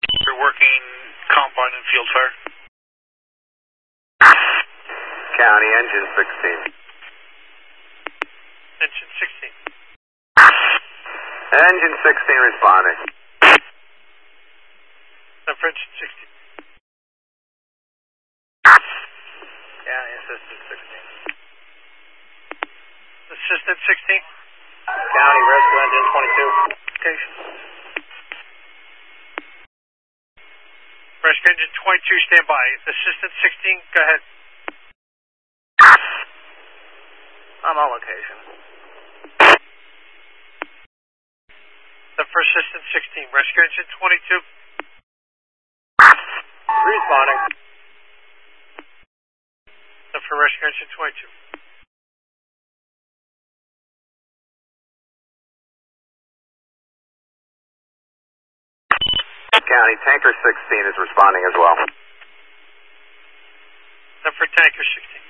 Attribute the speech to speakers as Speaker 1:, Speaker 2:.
Speaker 1: They're working combine and field fire.
Speaker 2: County, engine 16.
Speaker 1: Engine 16.
Speaker 2: Engine 16 responding.
Speaker 1: For engine 16.
Speaker 2: County, assistant 16.
Speaker 1: Assistant 16.
Speaker 2: County, rescue engine 22.
Speaker 1: Station. Rescue engine 22, stand by. Assistant 16, go ahead.
Speaker 2: I'm on location.
Speaker 1: For assistant 16, rescue engine 22.
Speaker 2: Responding.
Speaker 1: For rescue engine 22.
Speaker 2: County, tanker 16 is responding as well.
Speaker 1: For tanker 16.